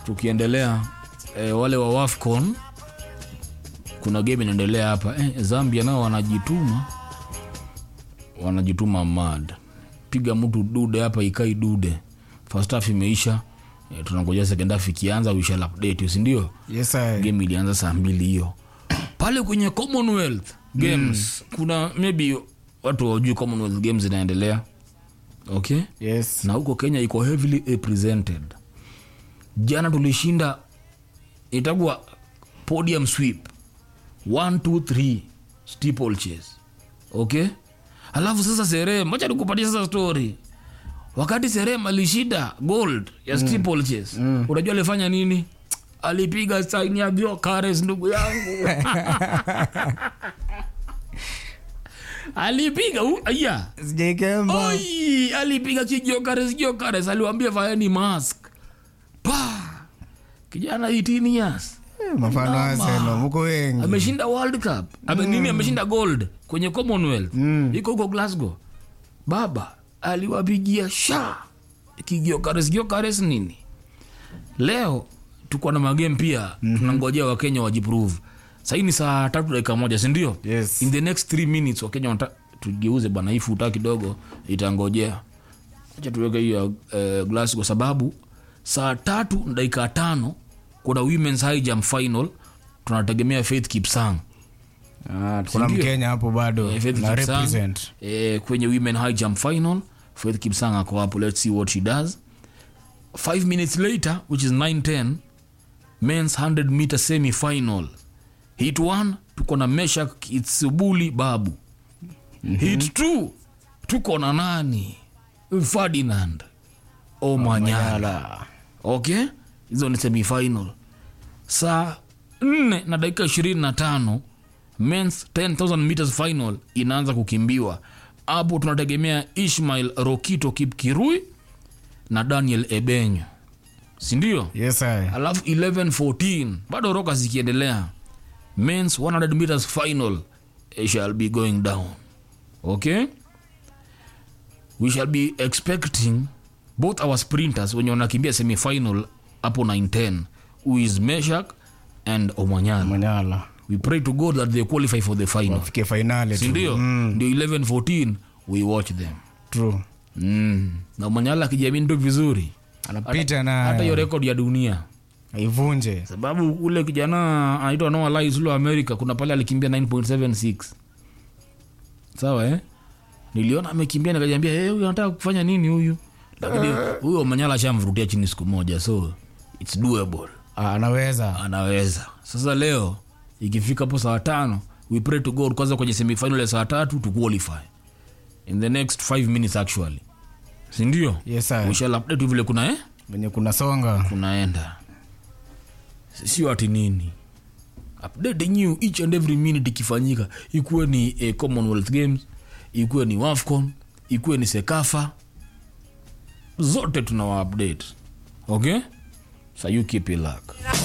tukiendelea wale wa WAFCON kuna game inaendelea hapa. Zambia nao wanajituma mad. Piga mtu dude hapa ikai dude. First half imeisha. Tunangoja second half ikianza we shall update, si ndio? Yes sir. Game ilianza saa 2 hiyo. Pale kwenye Commonwealth Games kuna maybe watu wajui Commonwealth Games inaendelea. Okay? Yes. Na huko Kenya iko heavily represented. Jana tulishinda itagwa podium sweep 1 2 3 steeplechase. Okay? Alafu sasa Serem, acha nikupatie sasa story. Wakati Serem alishinda gold ya steeplechase, unajua alifanya nini? Alipiga sign ya Gyökeres ndugu yangu. Alipiga aya. Sijekemba. Oi, alipiga Gyökeres aliwaambia vaeni mask. Pa. Kijana 18 years. Mafano aseno mko wengi. Ameshinda World Cup. Ameshinda gold kwenye Commonwealth. Iko huko Glasgow. Baba aliwapigia sha. Gyökeres nini? Leo tuko na magame pia. Tunangojea wa Kenya wajiprove. Sasa ni saa 3 dakika moja, si ndio? Yes. In the next 3 minutes wa Kenya tugeuze bwana hii futa kidogo itangojea. Acha tuweke hiyo Glasgow sababu saa 3 dakika 5 kuna women's high jump final tunategemea Faith Kipsang. Kuna Mkenya hapo bado na represent. Kwenye women high jump final Faith Kipsang ako hapo, let's see what she does. 5 minutes later which is 9:10 men's 100 meter semi final. Hit 1 tuko na Meshak Itsubuli Babu. Hit 2 tuko na nani? Ferdinand Omanyala. Okay? Hizo ni semi final. Saa 4 na dakika 25 men's 10,000 meters final inaanza kukimbiwa. Hapo tunategemea Ishmael Rokito Kipkirui na Daniel Ebenyo, si ndio? Yes sir. Alafu 11:14 bado roka zikiendelea. Men's 100 meters final shall be going down. Okay? We shall be expecting both our sprinters when wanakimbia semi final hapo 9:10 who is Meshak and Omanyala. We pray to God that they qualify for the final. Wafike finali tu. Ndio 11:14 we watch them. True. Na Omanyala akijamini ndio vizuri. Anapita na hata hiyo record ya dunia aivunje. Sababu ule kijana anaitwa Noah Lyles ule America kuna pale alikimbia 9.76. Sawa niliona amekimbia nikajiambia huyu anataka kufanya nini huyu? Lakini huyo Omanyala ashamvurutia chini siku moja, so it's doable. Anaweza. Sasa leo ikifika hapo saa 5 we pray to God kwanza kwenye semi final ya saa 3 to qualify in the next 5 minutes actually. Si ndio? Yes sir. We shall update vile kuna venye kuna songa kunaenda. Sio ati nini. Update new each and every minute ikifanyika. Ikuwe ni Commonwealth Games, ikuwe ni WAFCON, ikuwe ni Sekafa. Zote tunawa update. Okay? So you keep it luck.